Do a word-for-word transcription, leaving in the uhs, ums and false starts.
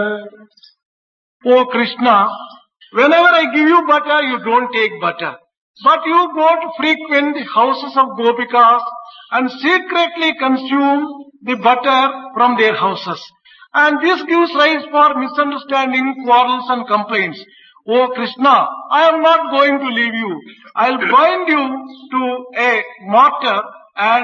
Oh Krishna, whenever I give you butter, you don't take butter. But you go to frequent houses of Gopikas and secretly consume the butter from their houses. And this gives rise for misunderstanding, quarrels and complaints. Oh Krishna, I am not going to leave you. I'll bind you to a mortar and